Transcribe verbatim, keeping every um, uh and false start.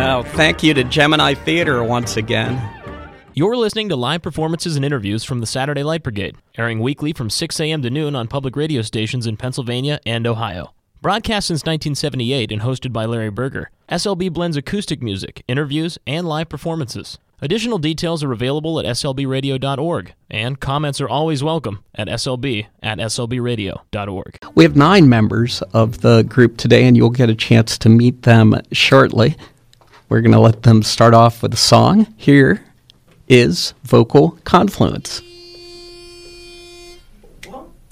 Well, thank you to Gemini Theater once again. You're listening to live performances and interviews from the Saturday Light Brigade, airing weekly from six a.m. to noon on public radio stations in Pennsylvania and Ohio. Broadcast since nineteen seventy-eight and hosted by Larry Berger, S L B blends acoustic music, interviews, and live performances. Additional details are available at s l b radio dot org, and comments are always welcome at s l b at s l b radio dot org. We have nine members of the group today, and you'll get a chance to meet them shortly. We're going to let them start off with a song. Here is Vocal Confluence.